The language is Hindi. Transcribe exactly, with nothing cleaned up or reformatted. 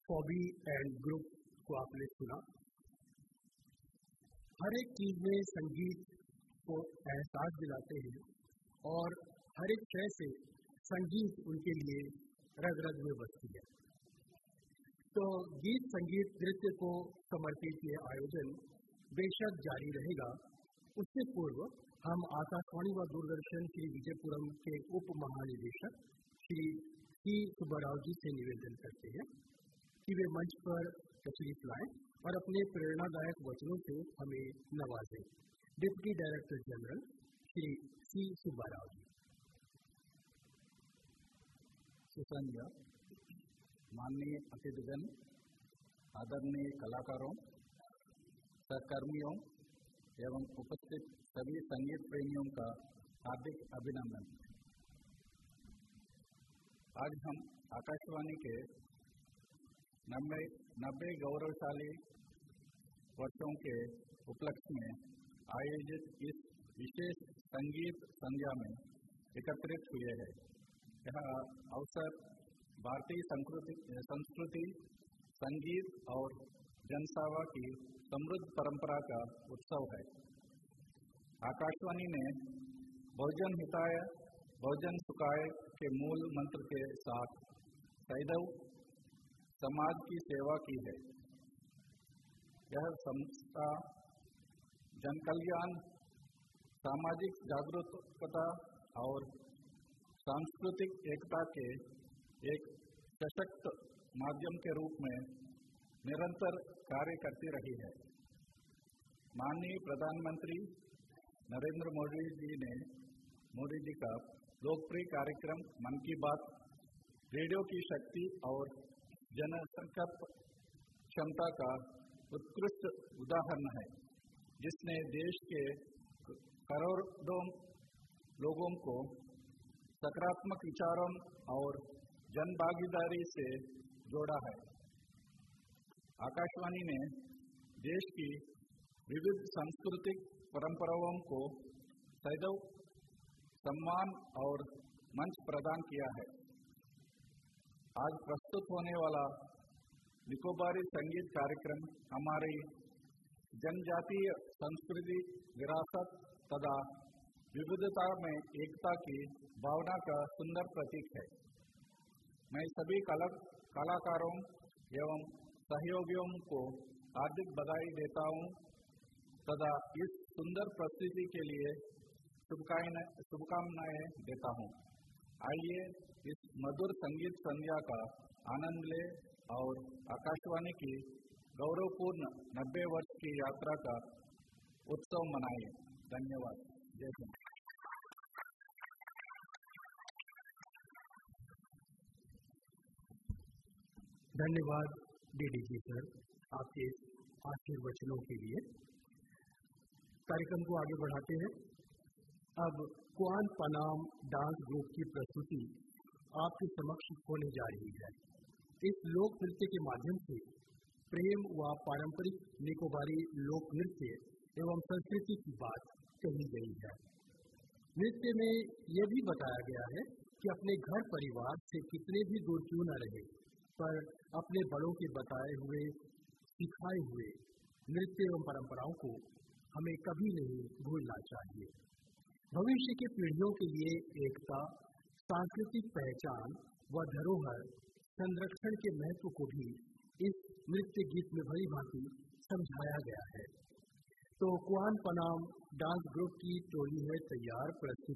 फॉबी एंड ग्रुप को आपने सुना। हर एक चीज में संगीत को एहसास दिलाते हैं और हर एक शय से संगीत उनके लिए रग रग में बसती है। तो गीत संगीत नृत्य को समर्पित ये आयोजन बेशक जारी रहेगा। उससे पूर्व हम आकाशवाणी व दूरदर्शन श्री विजयपुरम के उप महानिदेशक श्री सी सुब्बाराव जी से निवेदन करते हैं कि वे मंच पर तशरीफ लाएं और अपने प्रेरणादायक वचनों से हमें नवाजें। डिप्टी डायरेक्टर जनरल श्री सी सुब्बाराव जी। सुसंध्या, माननीय अतिथिगण, आदरणीय कलाकारों, सहकर्मियों एवं उपस्थित सभी संगीत प्रेमियों का हार्दिक अभिनंदन। आज हम आकाशवाणी के नब्बे नब्बे गौरवशाली वर्षों के उपलक्ष्य में आयोजित इस विशेष संगीत संध्या में एकत्रित हुए हैं। यह अवसर भारतीय संस्कृति संस्कृति संगीत और जनसेवा की समृद्ध परंपरा का उत्सव है। आकाशवाणी ने बहुजन हिताय बहुजन सुखाय के मूल मंत्र के साथ सदैव समाज की सेवा की है। यह संस्था जन कल्याण, सामाजिक जागरूकता और सांस्कृतिक एकता के एक सशक्त माध्यम के रूप में निरंतर कार्य करती रही है। माननीय प्रधानमंत्री नरेंद्र मोदी जी ने मोदी जी का लोकप्रिय कार्यक्रम मन की बात रेडियो की शक्ति और जनसंपर्क क्षमता का उत्कृष्ट उदाहरण है, जिसने देश के करोड़ों लोगों को सकारात्मक विचारों और जन भागीदारी से जोड़ा है। आकाशवाणी ने देश की विविध सांस्कृतिक परंपराओं को सदैव सम्मान और मंच प्रदान किया है। आज प्रस्तुत होने वाला निकोबारी संगीत कार्यक्रम हमारी जनजातीय संस्कृति, विरासत तथा विविधता में एकता की भावना का सुंदर प्रतीक है। मैं सभी कला कलाकारों एवं सहयोगियों को हार्दिक बधाई देता हूँ तथा इस सुंदर प्रस्तुति के लिए शुभकामनाएं देता हूँ। आइए इस मधुर संगीत संध्या का आनंद ले और आकाशवाणी की गौरवपूर्ण नब्बे वर्ष की यात्रा का उत्सव मनाएं। धन्यवाद। जय हिंद। धन्यवाद डीडीजी सर, आपके आशीर्वचनों के लिए। कार्यक्रम को आगे बढ़ाते हैं। अब क्वान पनाम डांस ग्रुप की प्रस्तुति आपके समक्ष होने जा रही है। इस लोक नृत्य के माध्यम से प्रेम व पारंपरिक निकोबारी लोक नृत्य एवं संस्कृति की बात कही गई है। नृत्य में यह भी बताया गया है कि अपने घर परिवार से कितने भी दूर क्यों न रहे, पर अपने बड़ों के बताए हुए सिखाए हुए नृत्य एवं परंपराओं को हमें कभी नहीं भूलना चाहिए। भविष्य की पीढ़ियों के लिए एकता, सांस्कृतिक पहचान व धरोहर संरक्षण के महत्व को भी इस नृत्य गीत में भली भांति समझाया गया है। तो क्वान पनाम डांस ग्रुप की टोली है तैयार प्रस्तुत